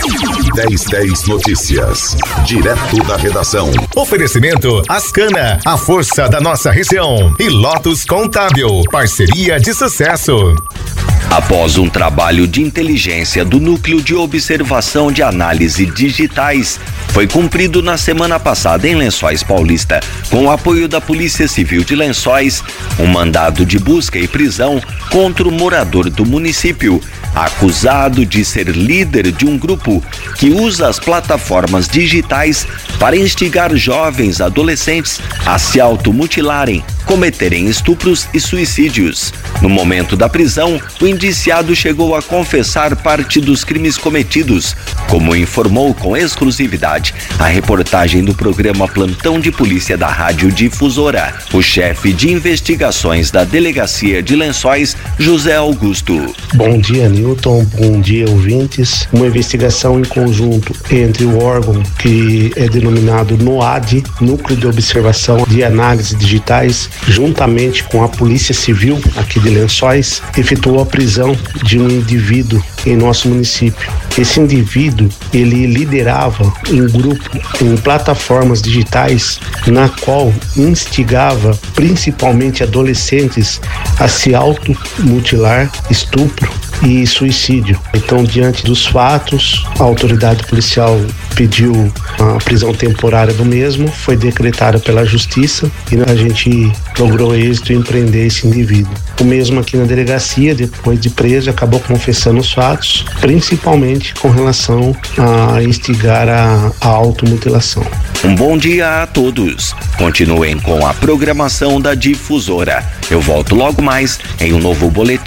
1010 Notícias, direto da redação. Oferecimento Ascana, a força da nossa região. E Lotus Contábil, parceria de sucesso. Após um trabalho de inteligência do Núcleo de Observação de Análise Digitais, foi cumprido na semana passada em Lençóis Paulista, com o apoio da Polícia Civil de Lençóis, um mandado de busca e prisão contra o morador do município, acusado de ser líder de um grupo que usa as plataformas digitais para instigar jovens adolescentes a se automutilarem, cometerem estupros e suicídios. No momento da prisão, o indiciado chegou a confessar parte dos crimes cometidos, como informou com exclusividade a reportagem do programa Plantão de Polícia da Rádio Difusora, o chefe de investigações da Delegacia de Lençóis, José Augusto. Bom dia, Newton. Bom dia, ouvintes. Uma investigação em conjunto entre o órgão que é denominado NOAD, Núcleo de Observação de Análise Digitais, juntamente com a Polícia Civil aqui de Lençóis, efetuou a prisão de um indivíduo em nosso município. Esse indivíduo, ele liderava um grupo em plataformas digitais na qual instigava principalmente adolescentes a se automutilar, estupro e suicídio. Então, diante dos fatos, a autoridade policial pediu a prisão temporária do mesmo, foi decretada pela justiça e a gente logrou êxito em prender esse indivíduo. O mesmo aqui na delegacia, depois de preso, acabou confessando os fatos, principalmente com relação a instigar a automutilação. Um bom dia a todos. Continuem com a programação da Difusora. Eu volto logo mais em um novo boletim